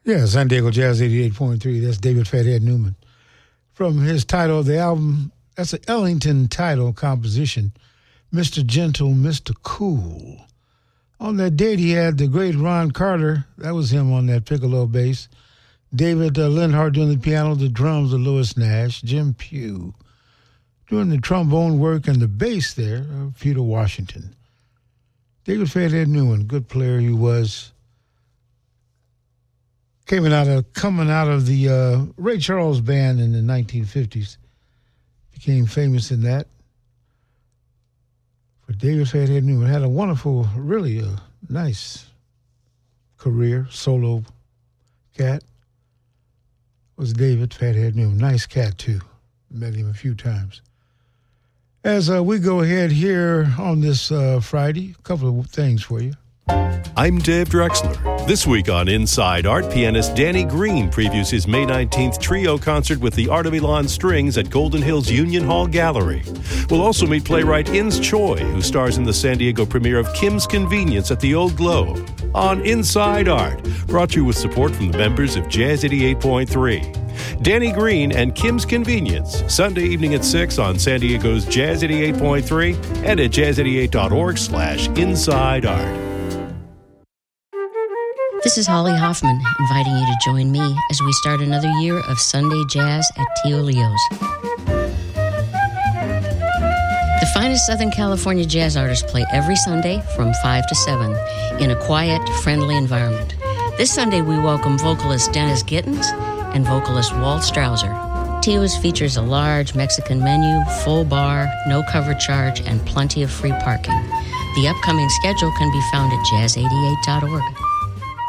Yeah, San Diego Jazz 88.3. That's David Fathead Newman. From his title of the album, that's an Ellington title composition, Mr. Gentle, Mr. Cool. On that date, he had the great Ron Carter. That was him on that piccolo bass. David Linhart doing the piano, the drums of Louis Nash. Jim Pugh doing the trombone work and the bass there, Peter Washington. David Fathead Newman, good player he was. Coming out of the Ray Charles band in the 1950s. Became famous in that. But David Fathead Newman had a wonderful, really nice career, solo cat. Was David Fathead Newman. Nice cat, too. Met him a few times. As we go ahead here on this Friday, a couple of things for you. I'm Dave Drexler. This week on Inside Art, pianist Danny Green previews his May 19th trio concert with the Art of Elan Strings at Golden Hills Union Hall Gallery. We'll also meet playwright Ins Choi, who stars in the San Diego premiere of Kim's Convenience at the Old Globe. On Inside Art, brought to you with support from the members of Jazz 88.3. Danny Green and Kim's Convenience, Sunday evening at 6 on San Diego's Jazz 88.3 and at jazz88.org/insideart. This is Holly Hoffman, inviting you to join me as we start another year of Sunday Jazz at Tio Leo's. The finest Southern California jazz artists play every Sunday from 5 to 7 in a quiet, friendly environment. This Sunday, we welcome vocalist Dennis Gittins and vocalist Walt Strausser. Tio's features a large Mexican menu, full bar, no cover charge, and plenty of free parking. The upcoming schedule can be found at jazz88.org.